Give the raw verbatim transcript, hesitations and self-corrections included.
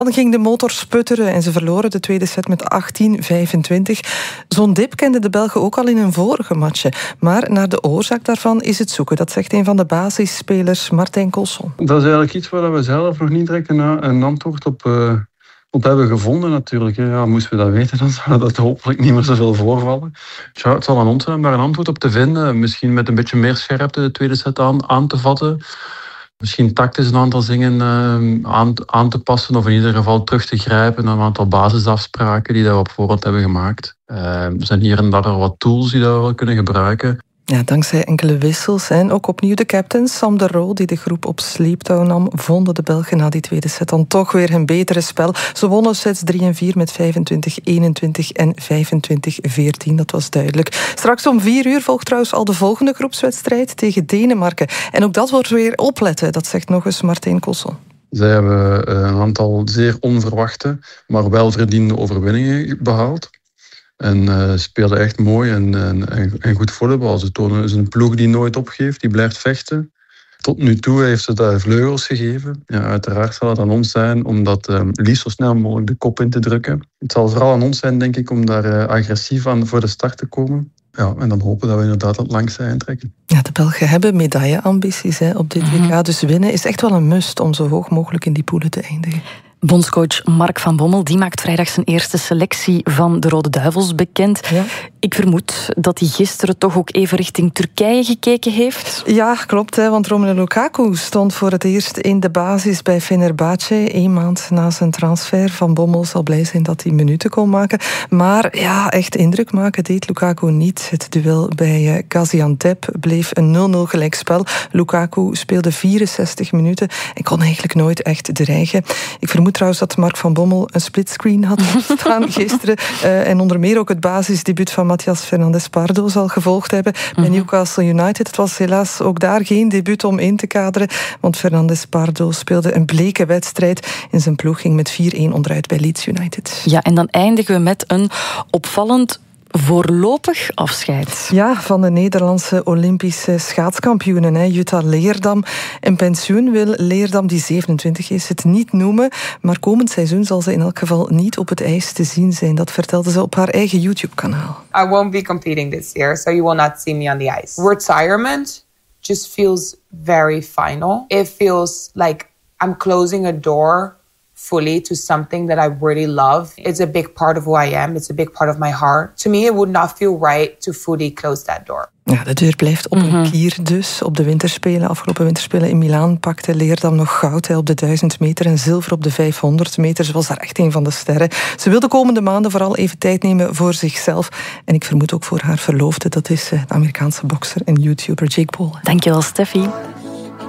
Dan ging de motor sputteren en ze verloren de tweede set met achttien vijfentwintig. Zo'n dip kenden de Belgen ook al in een vorige match. Maar naar de oorzaak daarvan is het zoeken. Dat zegt een van de basisspelers, Martijn Colson. Dat is eigenlijk iets waar we zelf nog niet direct een, een antwoord op, uh, op hebben gevonden natuurlijk. Ja, moesten we dat weten, dan zou dat hopelijk niet meer zoveel voorvallen. Ja, het zal aan ons zijn om daar een antwoord op te vinden. Misschien met een beetje meer scherpte de tweede set aan, aan te vatten. Misschien tactisch een aantal dingen uh, aan, aan te passen of in ieder geval terug te grijpen naar een aantal basisafspraken die we op voorhand hebben gemaakt. Uh, er zijn hier en daar wat tools die we wel kunnen gebruiken. Ja, dankzij enkele wissels en ook opnieuw de captain Sam de Roo die de groep op sleeptouw nam, vonden de Belgen na die tweede set dan toch weer een betere spel. Ze wonnen sets drie en vier met vijfentwintig eenentwintig en vijfentwintig veertien, dat was duidelijk. Straks om vier uur volgt trouwens al de volgende groepswedstrijd tegen Denemarken. En ook dat wordt weer opletten, dat zegt nog eens Martijn Colson. Zij hebben een aantal zeer onverwachte, maar welverdiende overwinningen behaald. En uh, speelden echt mooi en, en, en goed volleybal. Ze tonen is een ploeg die nooit opgeeft, die blijft vechten. Tot nu toe heeft ze daar vleugels gegeven. Ja, uiteraard zal het aan ons zijn om dat uh, liefst zo snel mogelijk de kop in te drukken. Het zal vooral aan ons zijn, denk ik, om daar uh, agressief aan voor de start te komen. Ja, en dan hopen dat we inderdaad het langste eind trekken. Ja, de Belgen hebben medailleambities hè, op dit W K. Mm-hmm. Dus winnen is echt wel een must om zo hoog mogelijk in die poelen te eindigen. Bondscoach Mark van Bommel die maakt vrijdag zijn eerste selectie van de Rode Duivels bekend. Ja. Ik vermoed dat hij gisteren toch ook even richting Turkije gekeken heeft. Ja, klopt, hè, want Romelu Lukaku stond voor het eerst in de basis bij Fenerbahce. Een maand na zijn transfer. Van Bommel zal blij zijn dat hij minuten kon maken. Maar ja, echt indruk maken deed Lukaku niet. Het duel bij Gaziantep bleef een nul nul gelijkspel. Lukaku speelde vierenzestig minuten en kon eigenlijk nooit echt dreigen. Ik vermoed trouwens dat Mark van Bommel een splitscreen had staan gisteren. Uh, en onder meer ook het basisdebuut van Matías Fernández Pardo zal gevolgd hebben bij mm-hmm. Newcastle United. Het was helaas ook daar geen debuut om in te kaderen, want Fernández Pardo speelde een bleke wedstrijd en zijn ploeg ging met vier-een onderuit bij Leeds United. Ja, en dan eindigen we met een opvallend voorlopig afscheid. Ja, van de Nederlandse Olympische schaatskampioenen, hè, Jutta Leerdam. En pensioen wil Leerdam, die zevenentwintig is, het niet noemen. Maar komend seizoen zal ze in elk geval niet op het ijs te zien zijn. Dat vertelde ze op haar eigen YouTube-kanaal. I won't be competing this year, so you will not see me on the ice. Retirement just feels very final. It feels like I'm closing a door fully to something that I really love. It's a big part of who I am. It's a big part of my heart. To me, it would not feel right to fully close that door. Ja, de deur blijft op mm-hmm. een kier dus. Op de winterspelen, afgelopen winterspelen in Milaan pakte Leerdam nog goud hè, op de duizend meter en zilver op de vijfhonderd meter. Ze was daar echt een van de sterren. Ze wil de komende maanden vooral even tijd nemen voor zichzelf. En ik vermoed ook voor haar verloofde. Dat is de Amerikaanse bokser en YouTuber Jake Paul. Dankjewel, Steffi.